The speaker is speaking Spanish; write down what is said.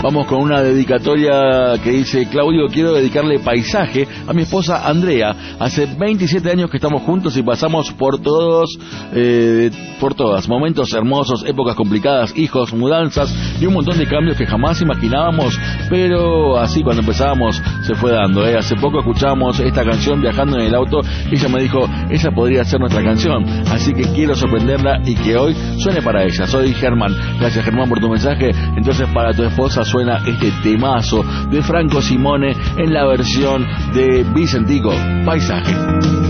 Vamos con una dedicatoria que dice: Claudio, quiero dedicarle Paisaje a mi esposa Andrea. Hace 27 años que estamos juntos y pasamos por todas, momentos hermosos, épocas complicadas, hijos, mudanzas y un montón de cambios que jamás imaginábamos, pero así cuando empezábamos se fue dando. Hace poco escuchamos esta canción viajando en el auto y ella me dijo: esa podría ser nuestra canción, así que quiero sorprenderla y que hoy suene para ella. Soy Germán. Gracias, Germán, por tu mensaje. Entonces para tu esposa suena este temazo de Franco Simone en la versión de Vicentico, Paisaje.